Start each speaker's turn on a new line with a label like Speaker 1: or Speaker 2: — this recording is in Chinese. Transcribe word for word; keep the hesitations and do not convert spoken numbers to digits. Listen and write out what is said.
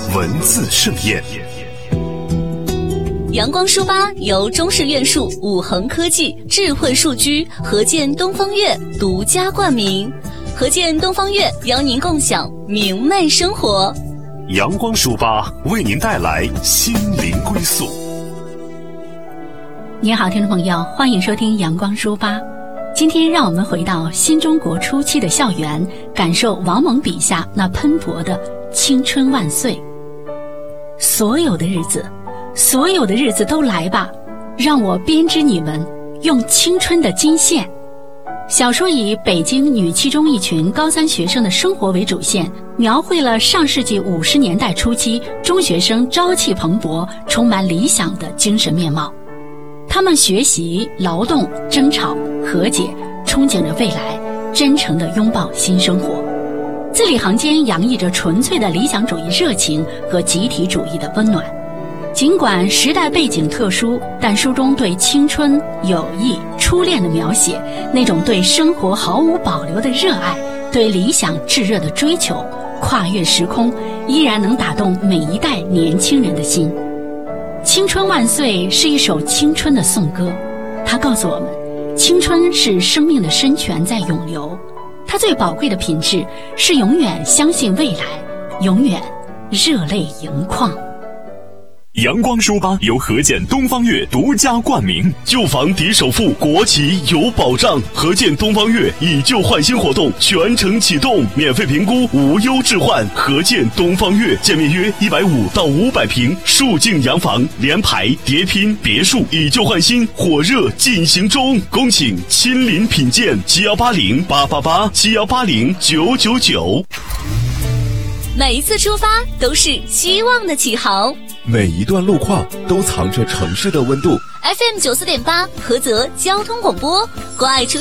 Speaker 1: 文字盛宴。
Speaker 2: 阳光书吧由中式院术、五恒科技、智慧数居、合建东方悦独家冠名。合建东方悦邀您共享明媚生活。
Speaker 1: 阳光书吧为您带来心灵归宿。
Speaker 3: 你好，听众朋友，欢迎收听阳光书吧。今天让我们回到新中国初期的校园，感受王蒙笔下那喷薄的青春万岁。所有的日子，所有的日子都来吧，让我编织你们，用青春的金线。小说以北京女七中一群高三学生的生活为主线，描绘了上世纪五十年代初期中学生朝气蓬勃、充满理想的精神面貌。他们学习、劳动、争吵、和解，憧憬着未来，真诚地拥抱新生活。字里行间洋溢着纯粹的理想主义热情和集体主义的温暖。尽管时代背景特殊，但书中对青春、友谊、初恋的描写，那种对生活毫无保留的热爱，对理想炙热的追求，跨越时空，依然能打动每一代年轻人的心。青春万岁是一首青春的颂歌，它告诉我们，青春是生命的深泉在涌流，它最宝贵的品质是永远相信未来，永远热泪盈眶。
Speaker 1: 阳光书吧由合建东方悦独家冠名，旧房抵首付，国企有保障。合建东方悦以旧换新活动全程启动，免费评估，无忧置换。合建东方悦，建面约一百五到五百平，数境洋房，联排、叠拼、别墅，以旧换新，火热进行中。恭请亲临品鉴，七幺八零八八八七幺八零九九九。
Speaker 2: 每一次出发都是希望的起航，
Speaker 4: 每一段路况都藏着城市的温度。
Speaker 2: F M 九四点八，菏泽交通广播，关爱出